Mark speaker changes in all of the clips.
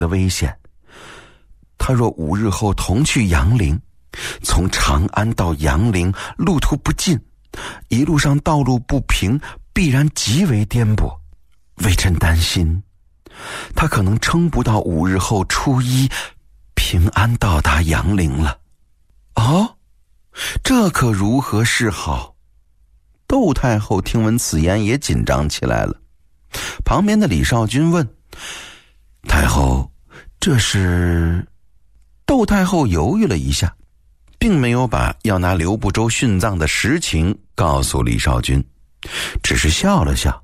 Speaker 1: 的危险。他若5日后同去杨陵，从长安到杨陵路途不近，一路上道路不平，必然极为颠簸。微臣担心，他可能撑不到5日后初1平安到达杨陵了。哦，这可如何是好？窦太后听闻此言也紧张起来了。旁边的李少君问：太后，这是……窦太后犹豫了一下，并没有把要拿刘不周殉葬的实情告诉李少君，只是笑了笑：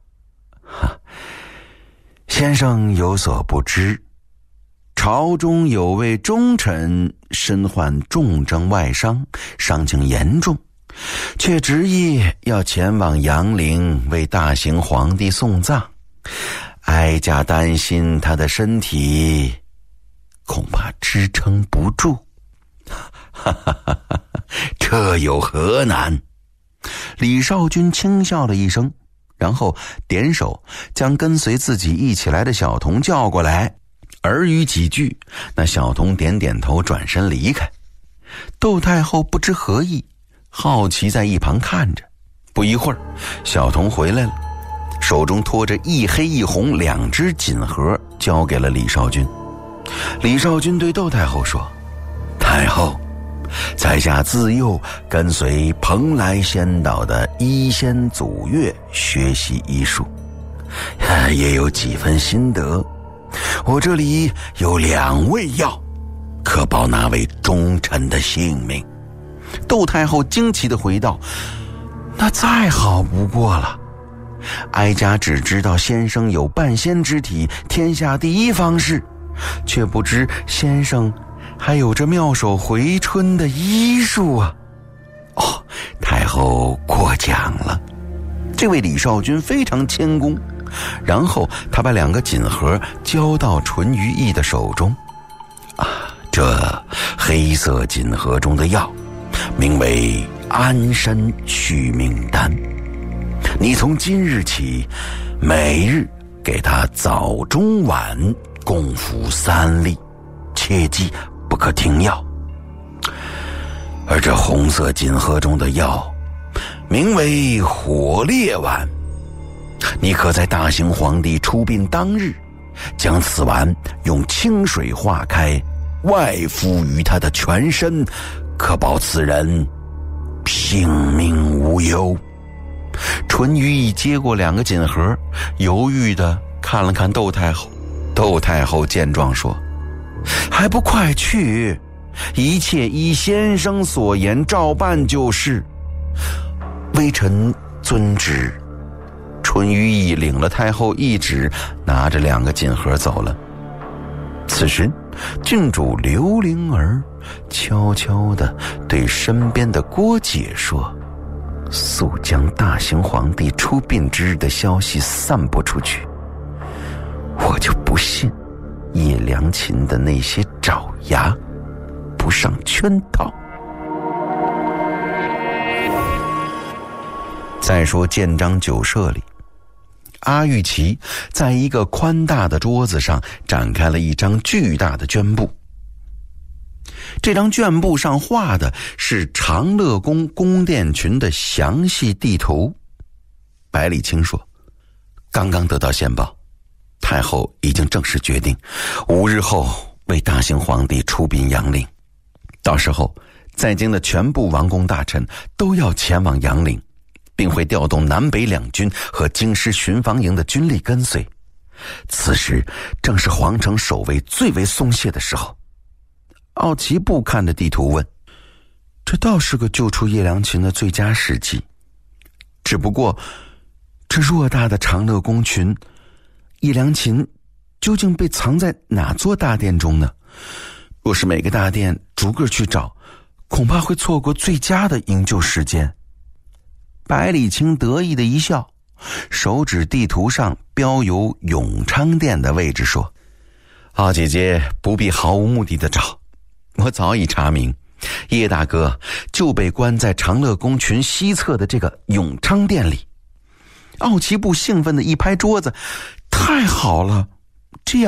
Speaker 1: 先生有所不知，朝中有位忠臣身患重症外伤，伤情严重，却执意要前往杨陵为大行皇帝送葬，哀家担心他的身体恐怕支撑不住。这有何难？李少君轻笑了一声，然后点手将跟随自己一起来的小童叫过来，耳语几句，那小童点点头，转身离开。窦太后不知何意，好奇在一旁看着。不一会儿，小童回来了，手中托着一黑一红2只锦盒，交给了李少君。李少君对窦太后说：太后，在下自幼跟随蓬莱仙岛的医仙祖岳学习医术，也有几分心得。我这里有2味药，可保那位忠臣的性命。窦太后惊奇地回道：那再好不过了，哀家只知道先生有半仙之体，天下第一方士，却不知先生还有着妙手回春的医术啊！哦，太后过奖了。这位李少君非常谦恭，然后他把2个锦盒交到淳于意的手中。这黑色锦盒中的药名为安身续命丹，你从今日起每日给他早中晚共服3粒，切记不可停药。而这红色锦盒中的药名为火烈丸，你可在大行皇帝出殡当日，将此丸用清水化开，外敷于他的全身，可保此人性命无忧。淳于意接过2个锦盒，犹豫地看了看窦太后。窦太后见状说：还不快去，一切依先生所言照办就是。微臣遵旨。淳于意领了太后懿旨，拿着2个锦盒走了。此时郡主刘灵儿悄悄地对身边的郭姐说：速将大行皇帝出殡之日的消息散播出去，我就不信叶良禽的那些爪牙不上圈套。再说建章酒社里，阿玉琪在一个宽大的桌子上展开了一张巨大的绢布。这张绢布上画的是长乐宫宫殿群的详细地图。百里清说：刚刚得到线报，太后已经正式决定5日后为大行皇帝出殡杨陵，到时候在京的全部王公大臣都要前往杨陵，并会调动南北2军和京师巡防营的军力跟随。此时正是皇城守卫最为松懈的时候。奥奇布看着地图问：这倒是个救出叶良禽的最佳时机，只不过这偌大的长乐宫群，叶良禽究竟被藏在哪座大殿中呢？若是每个大殿逐个去找，恐怕会错过最佳的营救时间。百里清得意的一笑，手指地图上标有永昌殿的位置说：奥姐姐不必毫无目的的找，我早已查明，叶大哥就被关在长乐宫群西侧的这个永昌殿里。奥奇布兴奋地一拍桌子：太好了，这样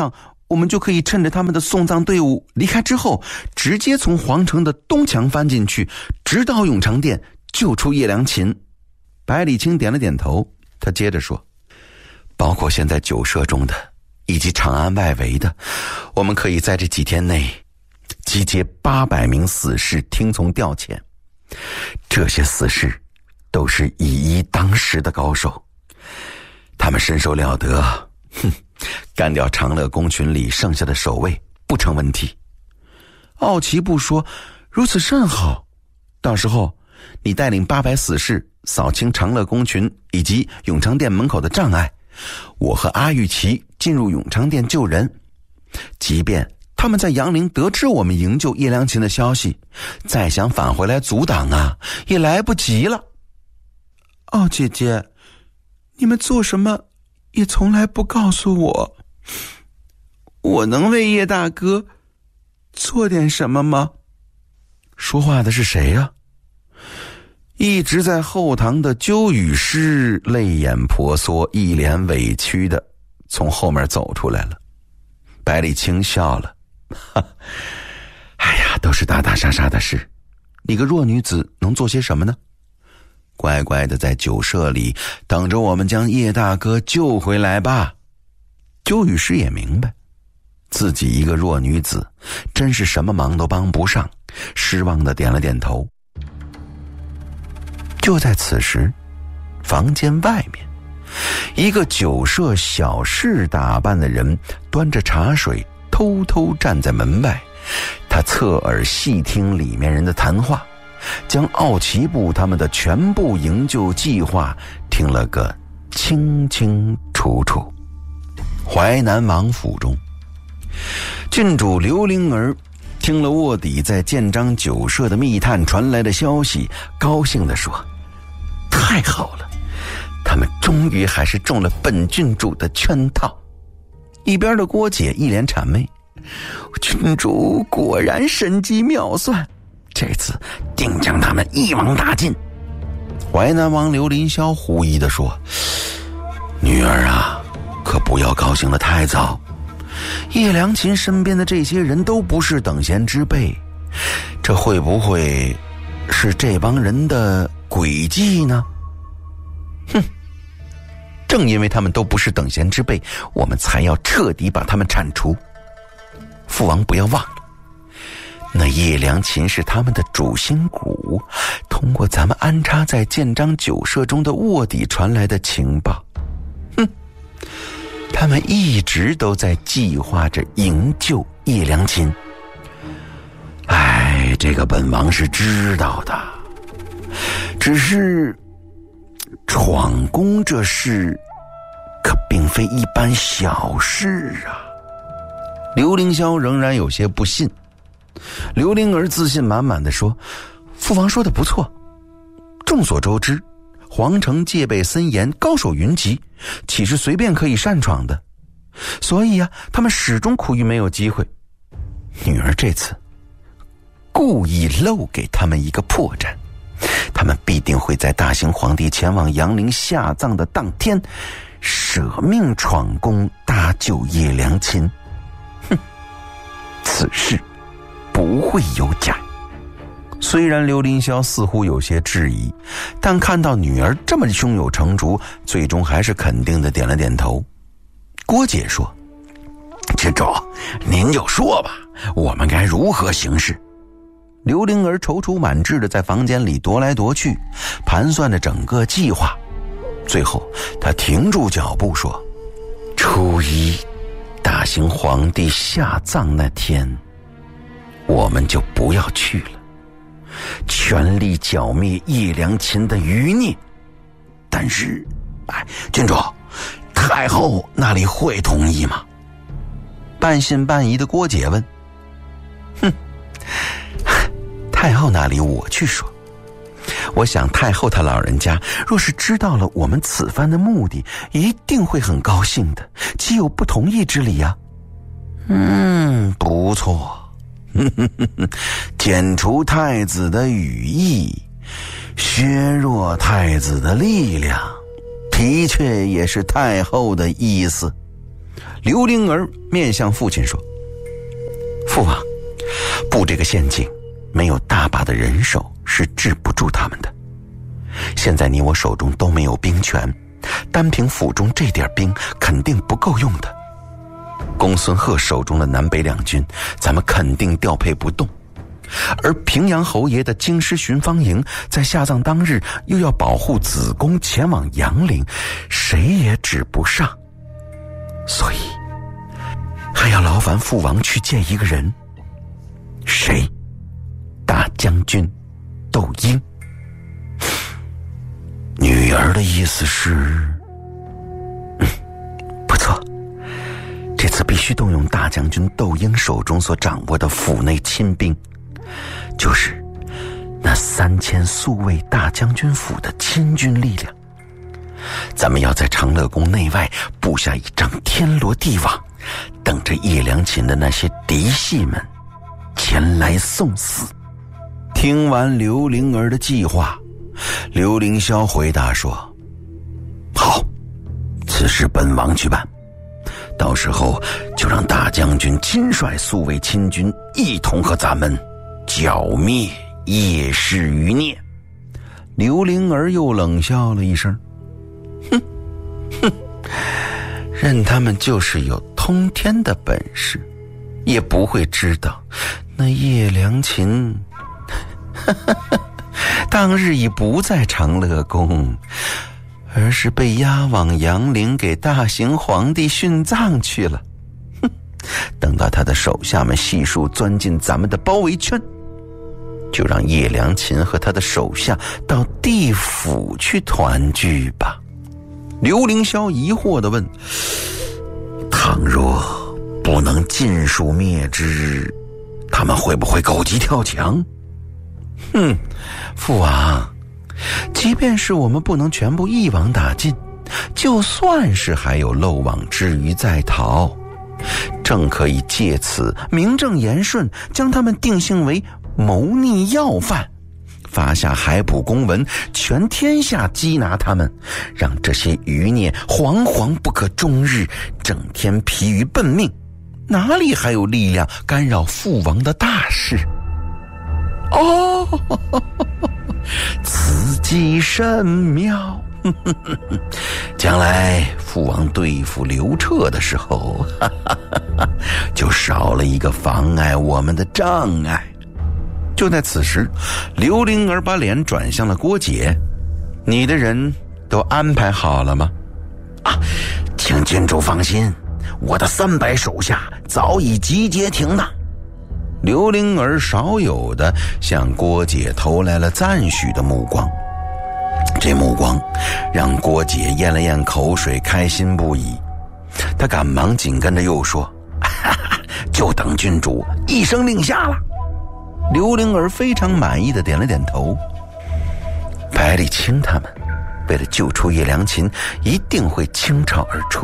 Speaker 1: 我们就可以趁着他们的送葬队伍离开之后，直接从皇城的东墙翻进去，直到永昌殿救出叶良禽。百里清点了点头，他接着说，包括现在酒舍中的以及长安外围的，我们可以在这几天内集结800名死士听从调遣。这些死士都是以一当十的高手，他们身手了得，干掉长乐宫群里剩下的守卫不成问题。奥奇布说，如此甚好，到时候你带领800死士扫清长乐宫群以及永昌殿门口的障碍，我和阿玉琪进入永昌殿救人。即便他们在阳陵得知我们营救叶良禽的消息，再想返回来阻挡啊，也来不及了。奥姐姐，你们做什么也从来不告诉我，我能为叶大哥做点什么吗？说话的是谁啊？一直在后堂的鸠羽师泪眼婆娑，一脸委屈的从后面走出来了。百里清笑了，哎呀，都是打打杀杀的事，你个弱女子能做些什么呢？乖乖的在酒舍里等着我们将叶大哥救回来吧。鸠羽师也明白自己一个弱女子真是什么忙都帮不上，失望的点了点头。就在此时，房间外面一个酒舍小侍打扮的人端着茶水偷偷站在门外，他侧耳细听里面人的谈话，将奥奇布他们的全部营救计划听了个清清楚楚。淮南王府中，郡主刘灵儿听了卧底在建章酒舍的密探传来的消息，高兴地说，太好了，他们终于还是中了本郡主的圈套。一边的郭姐一脸谄媚，郡主果然神机妙算，这次定将他们一网打尽。淮南王刘林霄狐疑地说，女儿啊，可不要高兴得太早，叶良禽身边的这些人都不是等闲之辈，这会不会是这帮人的诡计呢？正因为他们都不是等闲之辈，我们才要彻底把他们铲除。父王不要忘了，那叶良禽是他们的主心骨，通过咱们安插在建章酒舍中的卧底传来的情报，他们一直都在计划着营救叶良禽。哎，这个本王是知道的，只是闯宫这事可并非一般小事啊。刘凌霄仍然有些不信。刘灵儿自信满满地说，父王说的不错，众所周知，皇城戒备森严，高手云集，岂是随便可以擅闯的？所以啊，他们始终苦于没有机会。女儿这次故意漏给他们一个破绽，他们必定会在大行皇帝前往阳陵下葬的当天，舍命闯宫搭救叶良禽。此事不会有假。虽然刘林霄似乎有些质疑，但看到女儿这么胸有成竹，最终还是肯定的点了点头。郭姐说，郡主您就说吧，我们该如何行事？刘灵儿踌躇满志的在房间里踱来踱去，盘算着整个计划。最后她停住脚步说，初一大行皇帝下葬那天，我们就不要去了，全力剿灭叶良禽的余孽。但是郡主，太后那里会同意吗？半信半疑的郭姐问。太后那里我去说，我想太后她老人家若是知道了我们此番的目的，一定会很高兴的，岂有不同意之理啊？不错。剪除太子的羽翼，削弱太子的力量，的确也是太后的意思。 刘灵儿面向父亲说：“父王，布这个陷阱，没有大把的人手是治不住他们的。现在你我手中都没有兵权，单凭府中这点兵肯定不够用的。公孙贺手中的南北两军，咱们肯定调配不动。而平阳侯爷的京师巡防营在下葬当日又要保护子宫前往阳陵，谁也指不上。所以还要劳烦父王去见一个人。谁？大将军窦婴。女儿的意思是，不错，这次必须动用大将军窦婴手中所掌握的府内亲兵，就是那3000宿卫大将军府的亲军力量。咱们要在长乐宫内外布下一张天罗地网，等着叶良禽的那些嫡系们前来送死。听完刘灵儿的计划，刘凌霄回答说：“好，此事本王去办，到时候就让大将军亲率宿卫亲军一同和咱们剿灭叶氏余孽。”刘灵儿又冷笑了一声：“哼，任他们就是有通天的本事，也不会知道那叶良禽当日已不在长乐宫，而是被押往阳陵给大行皇帝殉葬去了。等到他的手下们悉数钻进咱们的包围圈，就让叶良禽和他的手下到地府去团聚吧。”刘凌霄疑惑地问：“倘若不能尽数灭之，他们会不会狗急跳墙？”“父王，即便是我们不能全部一网打尽，就算是还有漏网之鱼在逃，正可以借此名正言顺将他们定性为谋逆要犯，发下海捕公文，全天下缉拿他们，让这些余孽惶惶不可终日，整天疲于奔命，哪里还有力量干扰父王的大事？”“哦，此计甚妙。将来父王对付刘彻的时候，就少了一个妨碍我们的障碍。”就在此时，刘灵儿把脸转向了郭姐：“你的人都安排好了吗？”“请郡主放心，我的300手下早已集结停当。”刘灵儿少有的向郭姐投来了赞许的目光，这目光让郭姐咽了咽口水，开心不已。她赶忙紧跟着又说：“就等郡主一声令下了。”刘灵儿非常满意的点了点头。白丽清他们为了救出叶良禽，一定会倾巢而出，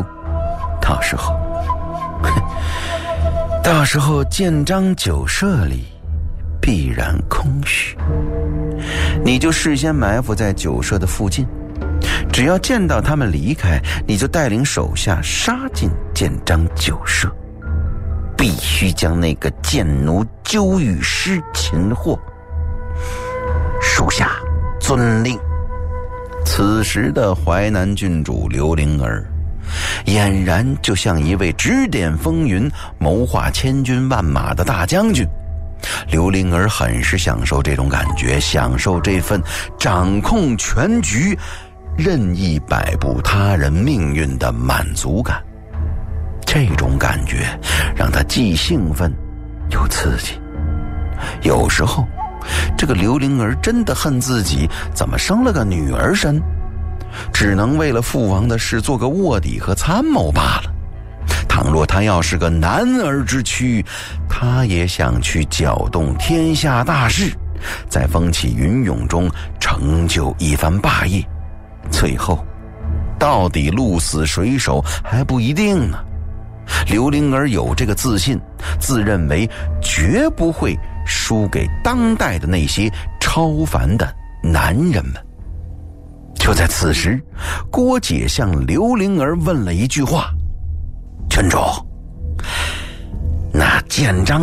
Speaker 1: 到时候建章酒社里必然空虚，你就事先埋伏在酒社的附近，只要见到他们离开，你就带领手下杀进建章酒社，必须将那个贱奴鸠羽师擒获。属下遵令。此时的淮南郡主刘灵儿俨然就像一位指点风云、谋划千军万马的大将军。刘灵儿很是享受这种感觉，享受这份掌控全局、任意摆布他人命运的满足感。这种感觉让他既兴奋又刺激。有时候这个刘灵儿真的恨自己怎么生了个女儿身，只能为了父王的事做个卧底和参谋罢了。倘若他要是个男儿之躯，他也想去搅动天下大事，在风起云涌中成就一番霸业，最后到底鹿死谁手还不一定呢。刘灵儿有这个自信，自认为绝不会输给当代的那些超凡的男人们。就在此时，郭姐向刘灵儿问了一句话：“ 郡主，那建章